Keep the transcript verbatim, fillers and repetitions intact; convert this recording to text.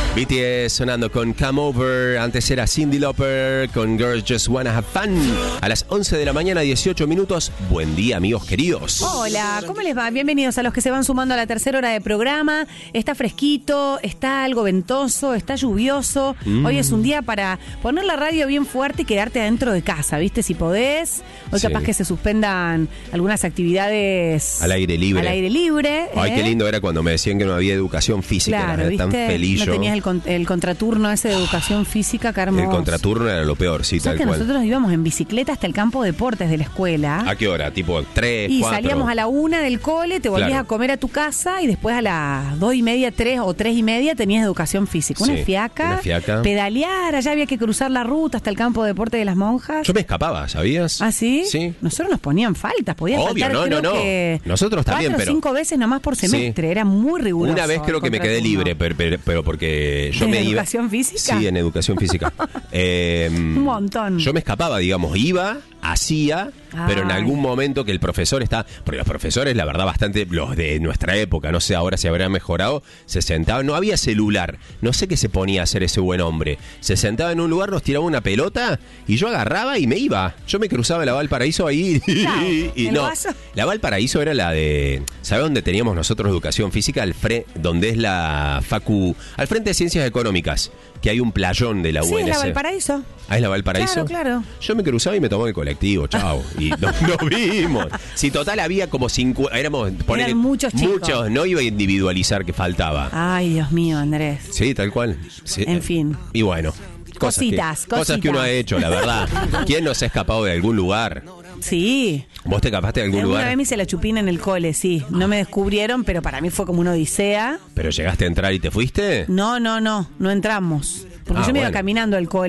B T S sonando con Come Over. Antes era Cyndi Lauper con Girls Just Wanna Have Fun. A las once de la mañana, dieciocho minutos. Buen día, amigos queridos. Hola, ¿cómo les va? Bienvenidos a los que se van sumando a la tercera hora de programa. Está fresquito, está algo ventoso, está lluvioso. Mm. Hoy es un día para poner la radio bien fuerte y quedarte adentro de casa, ¿viste? Si podés. Hoy sí. Capaz que se suspendan algunas actividades al aire libre. Al aire libre. Ay, ¿eh? Qué lindo era cuando me decían que no había educación física. Claro, era ¿viste? Tan feliz no yo. tenías el, con, el contraturno ese de educación física, qué hermoso. El contraturno era lo peor, sí, tal que cual. Nosotros íbamos en bicicleta hasta el campo de deportes de la escuela. ¿A qué hora? ¿Tipo tres, Y cuatro? salíamos a la una del cole, te volvías claro. a comer a tu casa y después a las dos y media, tres o tres y media tenías educación física. Una, sí, fiaca, una fiaca. Pedalear, allá había que cruzar la ruta hasta el campo de deportes de las monjas. Yo me escapaba, ¿sabías? ¿Ah, sí? Sí. Nosotros nos ponían faltas, podían Obvio, faltar no, creo no, no. que Nosotros también, cuatro pero o cinco veces nomás por semestre, sí. Era muy riguroso. Una vez creo que me quedé libre, pero, pero, pero porque yo ¿En me iba. educación física? Sí, en educación física. eh, Un montón. Yo me escapaba, digamos, iba, hacía, Ay. pero en algún momento que el profesor está, porque los profesores, la verdad, bastante, los de nuestra época, no sé ahora si habrá mejorado, se sentaban, no había celular, no sé qué se ponía a hacer ese buen hombre, se sentaba en un lugar, nos tiraba una pelota y yo agarraba y me iba, yo me cruzaba la Valparaíso ahí claro, y, y no, vaso? La Valparaíso era la de, ¿sabe dónde teníamos nosotros educación física? Al fre, donde es la Facu, al frente de Ciencias Económicas, que hay un playón de la U N C. Sí, es la Valparaíso. Ah, ¿es la Valparaíso? Claro, claro. Yo me cruzaba y me tomaba el colectivo, chao. Y nos, nos vimos. Si total había como cinco, éramos... Eran muchos chicos. Muchos, no iba a individualizar que faltaba. Ay, Dios mío, Andrés. Sí, tal cual. Sí. En fin. Y bueno. Cosas Cositas, que, cositas. Cosas que uno ha hecho, la verdad. ¿Quién no se ha escapado de algún lugar? Sí. ¿Vos te escapaste de algún Una lugar? Una vez me hice la chupina en el cole, sí. No me descubrieron, pero para mí fue como una odisea. ¿Pero llegaste a entrar y te fuiste? No, no, no. No entramos. Porque ah, yo me bueno. iba caminando al cole.